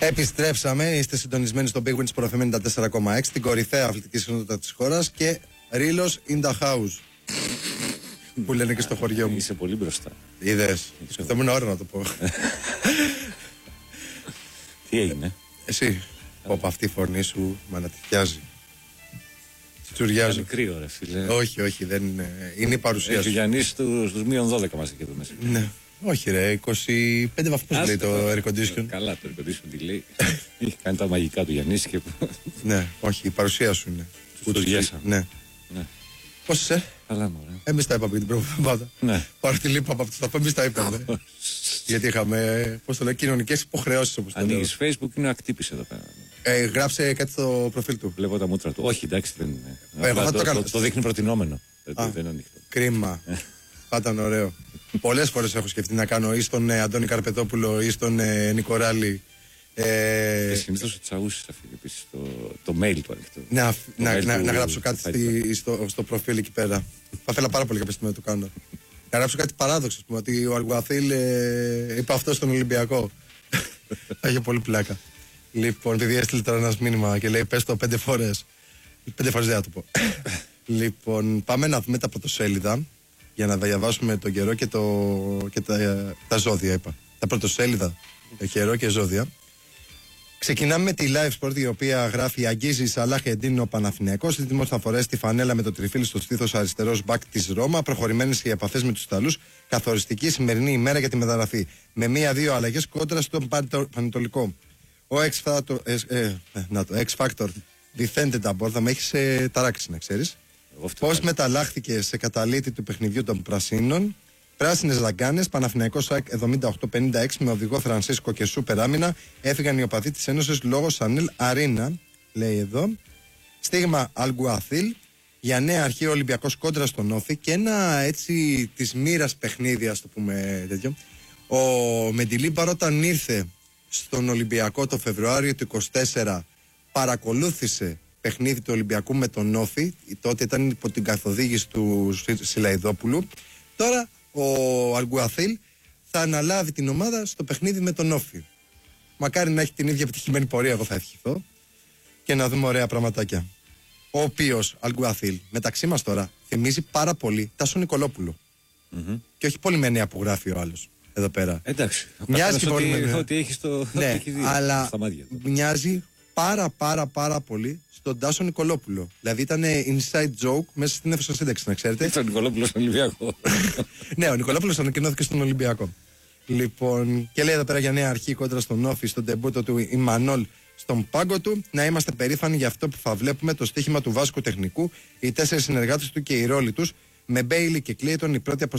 Επιστρέψαμε, είστε συντονισμένοι στο Big Win Sport FM 94,6, την κορυφαία αθλητική συχνότητα της χώρας και Ρήλος in the house. Που λένε και στο χωριό μου. Είσαι πολύ μπροστά. Είδες, σκεφτόμουν ώρα να το πω. Τι έγινε? Εσύ, από αυτή η φωνή σου με ανατριχιάζει. Τσουριάζει. Είναι κρύο ρε φίλε. Όχι, δεν είναι. Είναι η παρουσία Έχει σου. ο Γιάννης στους -12 μας εκεί εδώ μέσα. Ναι. Όχι ρε, 25 βαθμούς λέει το air condition. Καλά το air condition τι λέει. Έχει κάνει τα μαγικά του Γιάννης και... Ναι, όχι, η παρουσία σου είναι. Ούτως γέσα. Ναι. Ναι. Πώς είσαι? Καλά μωρέ. Εμείς τα είπαμε την προηγούμενη εβδομάδα. Ναι. Παρότι λείπαμε από το σταθμό, εμείς τα είπαμε. Γιατί είχαμε, πώς το λέω, κοινωνικές υποχρεώσεις όπως το λέω. Ανοίγεις Facebook, είναι ακτύπης εδώ πέρα. Γράψε κάτι στο προφίλ του. Βλέπω τα μούτρα του. Όχι, εντάξει δεν είναι. Εγώ θα το κάνω. Το δείχνει προτινόμενο. Δεν είναι ανοιχτό. Κρίμα. Θα ήταν ωραίο. Πολλές φορές έχω σκεφτεί να κάνω ή στον Αντώνη Καρπετόπουλο ή στον Νικοράλη. Και συνήθως ο Τσαούσης αφήνει επίσης το mail του ανοιχτό. Να γράψω κάτι στο προφίλ εκεί πέρα. Θα ήθελα πάρα πολύ κάποια στιγμή να το κάνω. Να γράψω κάτι παράδοξο, ας πούμε, ότι ο Αλγουαθίλ είπε αυτό στον Ολυμπιακό. Θα είχε πολύ πλάκα. Λοιπόν, επειδή έστειλε τώρα ένα μήνυμα και λέει πες το 5 φορές. 5 φορές δεν θα το πω. Λοιπόν, πάμε να δούμε τα πρωτοσέλιδα για να διαβάσουμε τον καιρό και τα ζώδια, είπα. Τα πρωτοσέλιδα, το καιρό και ζώδια. Ξεκινάμε με τη Live Sport, η οποία γράφει: αγγίζει Σαλάχ Εντίνο Παναθηναϊκός. Έτοιμος θα φορέσει τη φανέλα με το τριφύλι στο στήθος αριστερός μπακ της Ρώμα. Προχωρημένες οι επαφές με τους Ιταλούς. Καθοριστική σημερινή ημέρα για τη μεταγραφή. Με 1-2 αλλαγές κόντρα στον Πανετολικό. Ο X Factor Vicente Tabor θα με έχει ταράξει, να ξέρεις. Πώς μεταλλάχθηκε σε καταλήτη του παιχνιδιού των Πρασίνων. Πράσινες Λαγκάνες, Παναθηναϊκός ΑΕΚ 78-56 με οδηγό Φρανσίσκο και σούπερ άμυνα. Έφυγαν οι οπαδοί της Ένωσης λόγω Σανέλ Αρίνα, λέει εδώ. Στίγμα Αλγκουαθίλ, για νέα αρχή ο Ολυμπιακός κόντρα στον Όφη και ένα έτσι της μοίρας παιχνίδι, ας το πούμε τέτοιο. Ο Μεντιλίμπαρ όταν ήρθε στον Ολυμπιακό το Φεβρουάριο του 24 παρακολούθησε παιχνίδι του Ολυμπιακού με τον Όφη, τότε ήταν υπό την καθοδήγηση του Σιλαϊδόπουλου. Τώρα ο Αλγκουαθίλ θα αναλάβει την ομάδα στο παιχνίδι με τον Όφη. Μακάρι να έχει την ίδια επιτυχημένη πορεία, εγώ θα ευχηθώ, και να δούμε ωραία πραγματάκια. Ο οποίος Αλγκουαθίλ, μεταξύ μας τώρα, θυμίζει πάρα πολύ Τάσο Νικολόπουλο. Και όχι πολύ μενέα που γράφει ο άλλος εδώ πέρα. Εντάξει. Μοιάζει και πολύ μενέα. Ότι έχει το. Ναι, αλλά μοιάζει πάρα πολύ στον Τάσο Νικολόπουλο. Δηλαδή ήταν inside joke μέσα στην αίθουσα σύνταξη, να ξέρετε. Ήταν ο Νικολόπουλος στον Ολυμπιακό. Ναι, ο Νικολόπουλος ανακοινώθηκε στον Ολυμπιακό. Λοιπόν, και λέει εδώ πέρα για νέα αρχή κόντρα στον Όφη, στον τεμπούτο του Ιμανόλ στον πάγκο του. Να είμαστε περήφανοι για αυτό που θα βλέπουμε, το στοίχημα του Βάσκου Τεχνικού, οι 4 συνεργάτες του και οι ρόλοι τους. Με Μπέιλι και Κλέιτον, η πρώτη